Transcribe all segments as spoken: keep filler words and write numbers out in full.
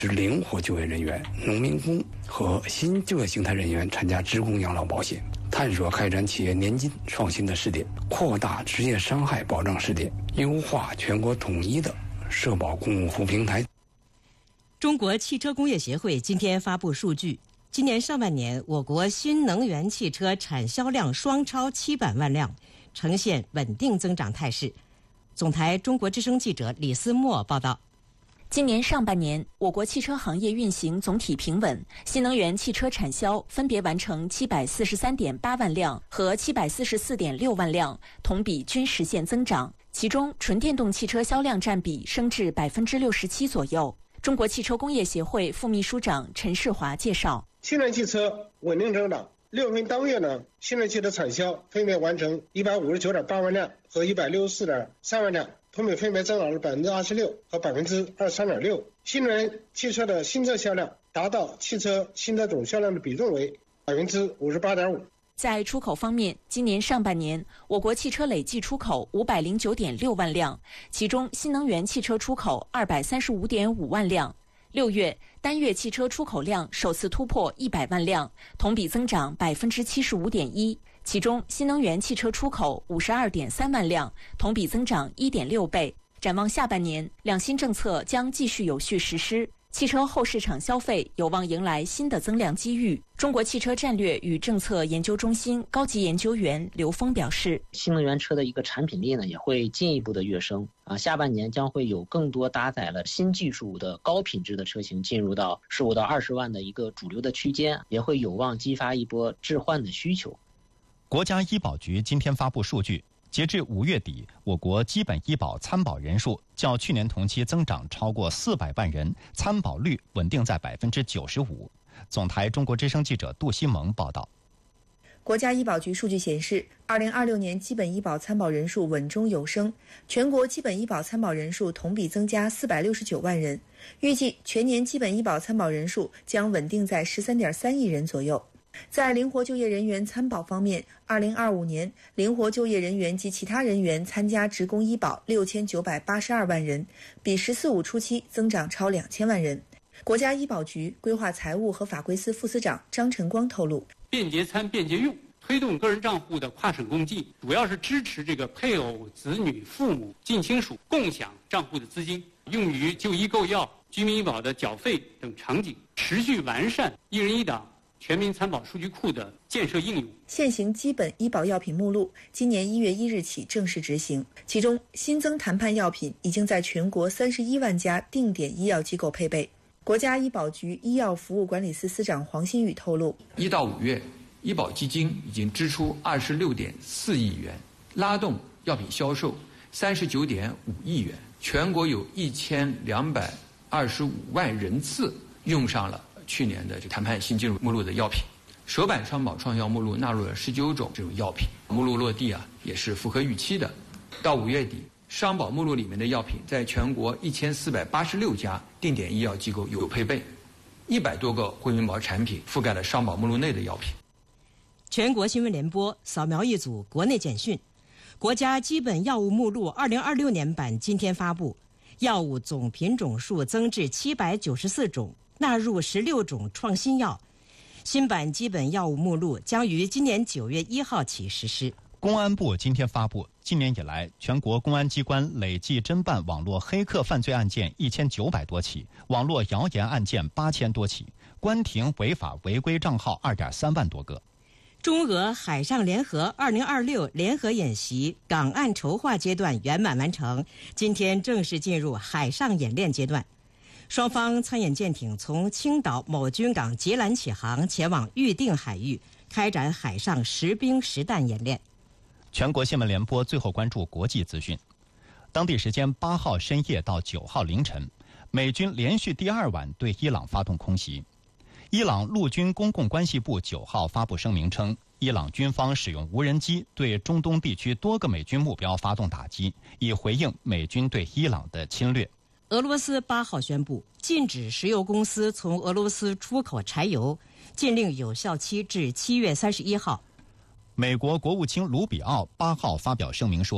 是灵活就业人员、农民工和新就业形态人员参加职工养老保险，探索开展企业年金创新的试点，扩大职业伤害保障试点，优化全国统一的社保公共服务平台。 中国汽车工业协会今天发布数据，今年上半年我国新能源汽车产销量双超七百万辆，呈现稳定增长态势。总台中国之声记者李思墨报道。 今年上半年，我国汽车行业运行总体平稳，新能源汽车产销分别完成七百四十三点八万辆和七百四十四点六万辆，同比均实现增长。其中，纯电动汽车销量占比升至百分之六十七左右。中国汽车工业协会副秘书长陈世华介绍， 新能源汽车稳定增长，六月当月呢，新能源汽车产销分别完成一百五十九点八万辆和一百六十四点三万辆。同比分别增长了百分之二十六和百分之二十三点六。新能源汽车的新车销量达到汽车新车总销量的比重为百分之五十八点五。 在出口方面，今年上半年，我国汽车累计出口五百零九点六万辆，其中新能源汽车出口二百三十五点五万辆。六月单月汽车出口量首次突破一百万辆，同比增长百分之七十五点一。其中，新能源汽车出口五十二点三万辆，同比增长一点六倍。展望下半年，两新政策将继续有序实施，汽车后市场消费有望迎来新的增量机遇。中国汽车战略与政策研究中心高级研究员刘峰表示， 新能源车的一个产品力呢也会进一步的跃升啊，下半年将会有更多搭载了新技术的高品质的车型进入到十五到二十万的一个主流的区间，也会有望激发一波置换的需求。 国家医保局今天发布数据，截至五月底，我国基本医保参保人数较去年同期增长超过四百万人，参保率稳定在百分之九十五。总台中国之声记者杜西蒙报道。 国家医保局数据显示，二零二六年基本医保参保人数稳中有升，全国基本医保参保人数同比增加四百六十九万人，预计全年基本医保参保人数将稳定在十三点三亿人左右。在灵活就业人员参保方面，二零二五年灵活就业人员及其他人员参加职工医保六千九百八十二万人，比“十四五”初期增长超两千万人。国家医保局规划财务和法规司副司长张晨光透露， 便捷参、便捷用，推动个人账户的跨省共济，主要是支持这个配偶、子女、父母、近亲属共享账户的资金，用于就医购药、居民医保的缴费等场景，持续完善一人一档全民参保数据库的建设应用。 现行基本医保药品目录今年一月一日起正式执行，其中新增谈判药品已经在全国三十一万家定点医药机构配备。国家医保局医药服务管理司司长黄新宇透露， 一到五月，医保基金已经支出二十六点四亿元，拉动药品销售三十九点五亿元，全国有一千两百二十五万人次用上了去年的这谈判新进入目录的药品。首版双保创销目录纳入了十九种这种药品，目录落地啊也是符合预期的。到五月底，商保目录里面的药品在全国一千四百八十六家定点医药机构有配备，一百多个惠民保产品覆盖了商保目录内的药品。 全国新闻联播扫描一组国内简讯。国家基本药物目录二零二六年版今天发布，药物总品种数增至七百九十四种，纳入十六种创新药。新版基本药物目录将于今年九月一号起实施。 公安部今天发布，今年以来，全国公安机关累计侦办网络黑客犯罪案件一千九百多起，网络谣言案件八千多起，关停违法违规账号二点三万多个。 中俄海上联合二零二六联合演习港岸筹划阶段圆满完成，今天正式进入海上演练阶段。双方参演舰艇从青岛某军港截拦起航，前往预定海域，开展海上实兵实弹演练。 全国新闻联播最后关注国际资讯。当地时间八号深夜到九号凌晨，美军连续第二晚对伊朗发动空袭。伊朗陆军公共关系部九号发布声明称，伊朗军方使用无人机对中东地区多个美军目标发动打击，以回应美军对伊朗的侵略。 俄罗斯八号宣布禁止石油公司从俄罗斯出口柴油，禁令有效期至七月三十一号。 美国国务卿卢比奥八号发表声明说，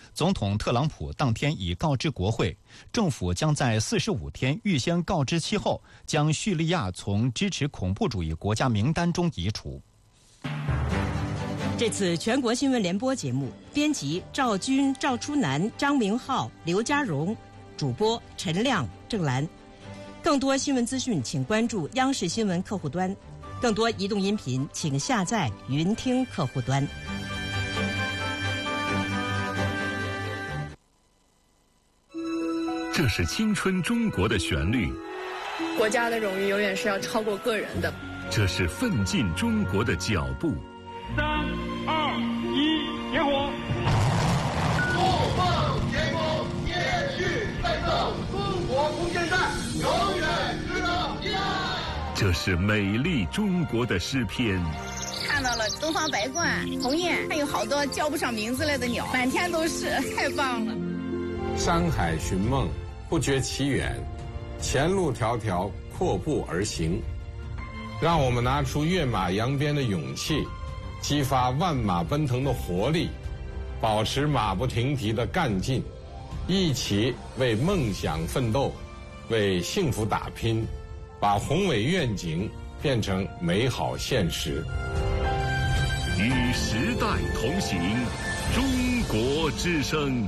总统特朗普当天已告知国会，政府将在四十五天预先告知期后，将叙利亚从支持恐怖主义国家名单中移除。 这次全国新闻联播节目，编辑赵军、赵初南、张明浩、刘家荣，主播陈亮、郑兰。更多新闻资讯，请关注央视新闻客户端。更多移动音频，请下载云听客户端。 这是青春中国的旋律， 国家的荣誉永远是要超过个人的。 这是奋进中国的脚步。 三二一，点火！ 怒放前锋，延续奋斗，中国空间站永远值得依赖。 这是美丽中国的诗篇。 看到了东方白鹳、鸿雁，还有好多叫不上名字来的鸟，满天都是，太棒了。 山海寻梦，不觉其远，前路迢迢，阔步而行。让我们拿出跃马扬鞭的勇气，激发万马奔腾的活力，保持马不停蹄的干劲，一起为梦想奋斗，为幸福打拼，把宏伟愿景变成美好现实。 与时代同行，中国之声。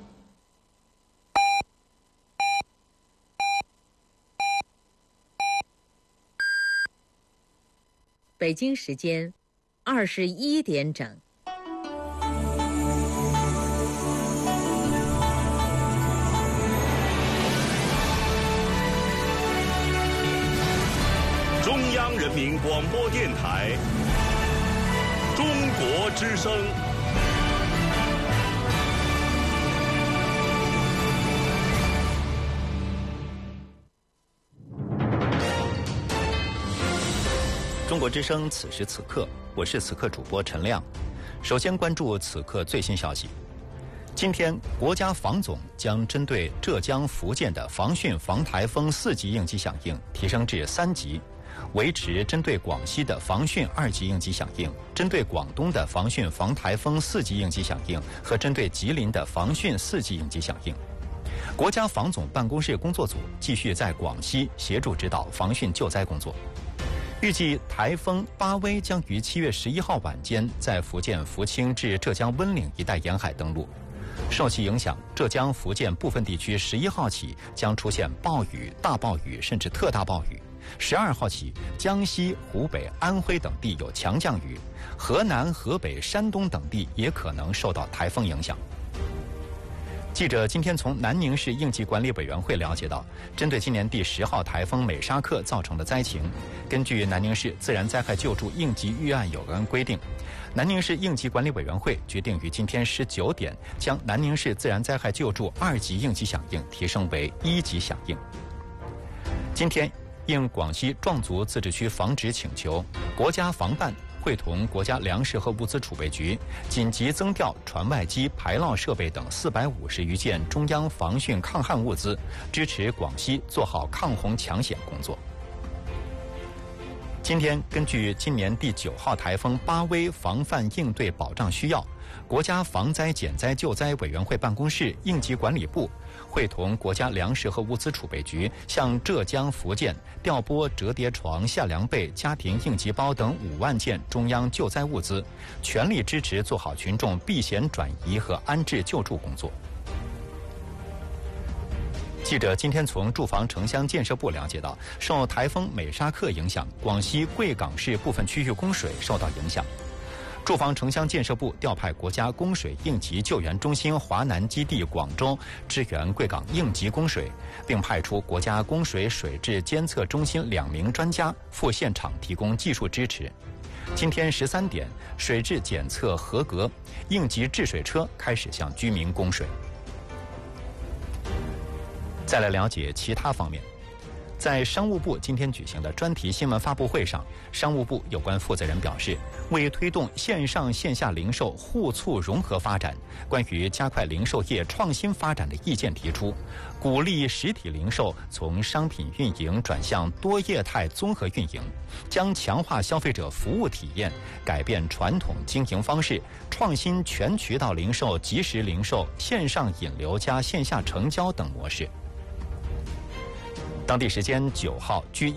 北京时间二十一点整。 中央人民广播电台，中国之声。 中国之声，此时此刻，我是此刻主播陈亮。首先关注此刻最新消息。今天，国家防总将针对浙江、福建的防汛防台风四级应急响应提升至三级，维持针对广西的防汛二级应急响应，针对广东的防汛防台风四级应急响应和针对吉林的防汛四级应急响应。国家防总办公室工作组继续在广西协助指导防汛救灾工作。预计台风巴威将于七月十一号晚间在福建福清至浙江温岭一带沿海登陆。受其影响，浙江、福建部分地区十一号起将出现暴雨、大暴雨甚至特大暴雨。十二号起，江西、湖北、安徽等地有强降雨，河南、河北、山东等地也可能受到台风影响。记者今天从南宁市应急管理委员会了解到，针对今年第十号台风美沙克造成的灾情，根据南宁市自然灾害救助应急预案有关规定，南宁市应急管理委员会决定于今天十九点将南宁市自然灾害救助二级应急响应提升为一级响应。今天，应广西壮族自治区防止请求，国家防办会同国家粮食和物资储备局紧急增调船外机、排涝设备等四百五十余件中央防汛抗旱物资，支持广西做好抗洪抢险工作。今天，根据今年第九号台风巴威防范应对保障需要，国家防灾减灾救灾委员会办公室应急管理部会同国家粮食和物资储备局向浙江、福建调拨折叠床、夏凉被、家庭应急包等五万件中央救灾物资，全力支持做好群众避险转移和安置救助工作。记者今天从住房城乡建设部了解到，受台风美沙克影响，广西贵港市部分区域供水受到影响。住房城乡建设部调派国家供水应急救援中心华南基地广州支援贵港应急供水，并派出国家供水水质监测中心两名专家赴现场提供技术支持。今天十三点，水质检测合格，应急治水车开始向居民供水。再来了解其他方面。 在商务部今天举行的专题新闻发布会上，商务部有关负责人表示，为推动线上线下零售互促融合发展，关于加快零售业创新发展的意见提出，鼓励实体零售从商品运营转向多业态综合运营，将强化消费者服务体验，改变传统经营方式，创新全渠道零售、即时零售、线上引流加线下成交等模式。当地时间九号，据